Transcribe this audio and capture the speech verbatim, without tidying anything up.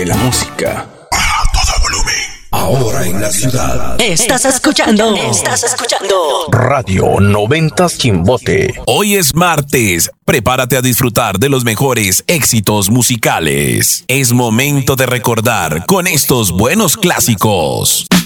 de la música. A todo volumen. Ahora en la ciudad. Estás escuchando. Estás escuchando. Radio noventas Chimbote. Hoy es martes. Prepárate a disfrutar de los mejores éxitos musicales. Es momento de recordar con estos buenos clásicos.